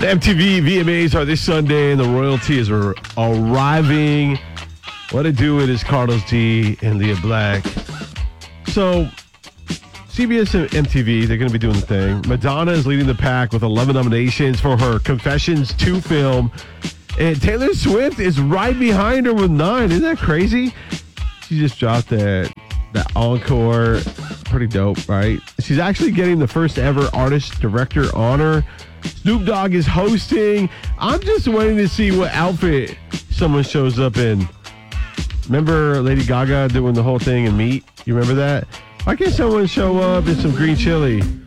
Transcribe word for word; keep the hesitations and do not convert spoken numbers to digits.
M T V V M As are this Sunday, and the royalty is ar- arriving. What it do? It is Carlos D and Leah Black. So, C B S and M T V, they're going to be doing the thing. Madonna is leading the pack with eleven nominations for her Confessions two film. And Taylor Swift is right behind her with nine. Isn't that crazy? She just dropped that, that encore. Pretty dope, right? She's actually getting the first ever artist director honor. Snoop Dogg is hosting. I'm just waiting to see what outfit someone shows up in. Remember Lady Gaga doing the whole thing in Meat? You remember that? Why can't someone show up in some green chili?